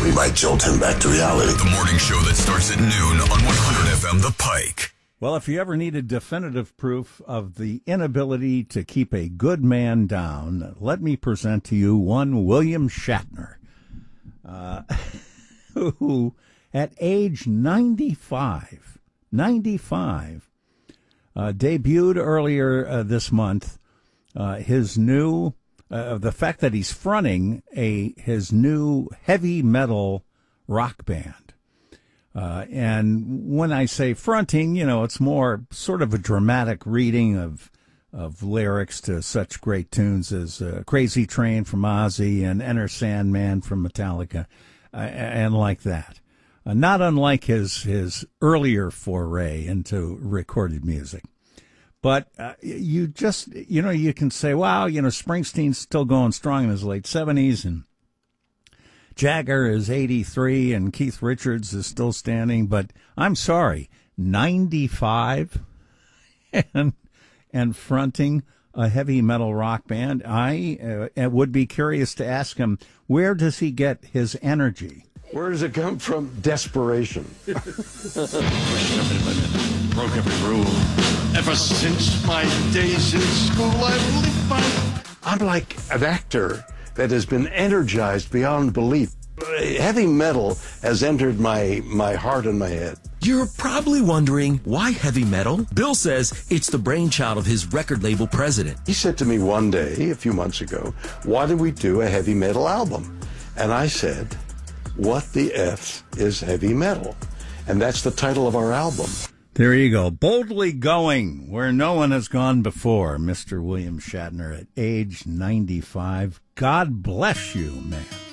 We might jolt him back to reality. The morning show that starts at noon on 100 FM The Pike. Well, if you ever needed definitive proof of the inability to keep a good man down, let me present to you one William Shatner, who at age 95, debuted earlier this month his new, the fact that he's fronting his new heavy metal rock band. And when I say fronting, it's more sort of a dramatic reading of lyrics to such great tunes as Crazy Train from Ozzy and Enter Sandman from Metallica, and like that. Not unlike his earlier foray into recorded music. But you just, you can say, wow, Springsteen's still going strong in his late 70s, and Jagger is 83 and Keith Richards is still standing, but I'm sorry, 95 and fronting a heavy metal rock band. I would be curious to ask him, where does he get his energy? Where does it come from? Desperation. Pushed every limit, broke every rule. Ever since my days in school, I've lived by... I'm like an actor that has been energized beyond belief. Heavy metal has entered my heart and my head. You're probably wondering, why heavy metal? Bill says it's the brainchild of his record label president. He said to me one day, a few months ago, why don't we do a heavy metal album? And I said, what the F is heavy metal? And that's the title of our album. There you go. Boldly going where no one has gone before, Mr. William Shatner at age 95. God bless you, man.